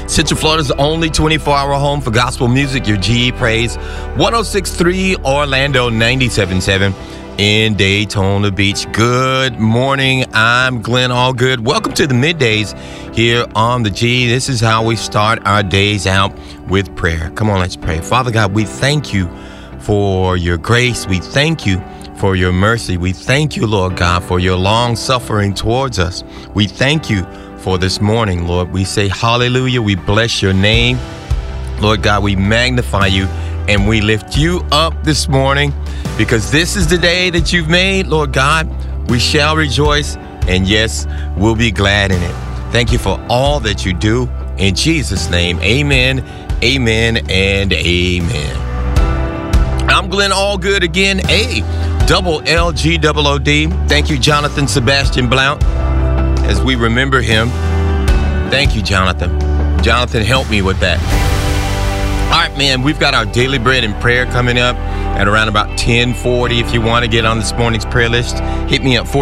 Central Florida's only 24-hour home for gospel music, your GE Praise. 106.3 Orlando, 97.7 in Daytona Beach. Good morning. I'm Glenn Allgood. Welcome to the middays here on the G. This is how we start our days out with prayer. Come on, let's pray. Father God, we thank you for your grace. We thank you for your mercy. We thank you, Lord God, for your long suffering towards us. We thank you for this morning, Lord. We say hallelujah. We bless your name. Lord God, we magnify you and we lift you up this morning because this is the day that you've made, Lord God. We shall rejoice and yes, we'll be glad in it. Thank you for all that you do. In Jesus' name, amen, amen, and amen. I'm Glenn Allgood again, A-double-L-G-double-O-D. Thank you, Jonathan Sebastian Blount, as we remember him. Thank you, Jonathan. Jonathan, help me with that. All right, man, we've got our daily bread and prayer coming up at around about 10:40. If you want to get on this morning's prayer list, hit me up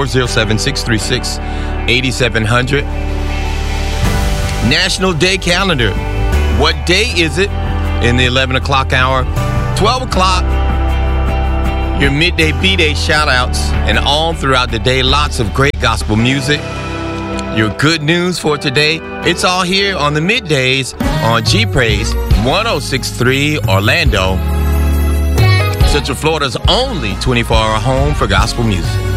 407-636-8700. National Day Calendar. What day is it? In the 11 o'clock hour, 12 o'clock. Your midday B-Day shout-outs, and all throughout the day, lots of great gospel music. Your good news for today, it's all here on the middays on G-Praise 106.3 Orlando, Central Florida's only 24-hour home for gospel music.